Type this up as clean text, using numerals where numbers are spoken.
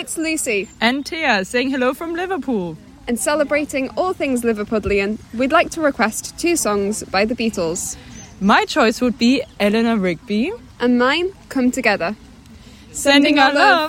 It's Lucy. And Tia saying hello from Liverpool. And celebrating all things Liverpudlian, we'd like to request 2 songs by the Beatles. My choice would be Eleanor Rigby. And mine, Come Together. Sending our love.